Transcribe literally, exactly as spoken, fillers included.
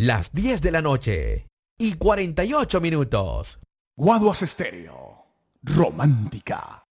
las diez de la noche y cuarenta y ocho minutos. Guaduas Estéreo, romántica.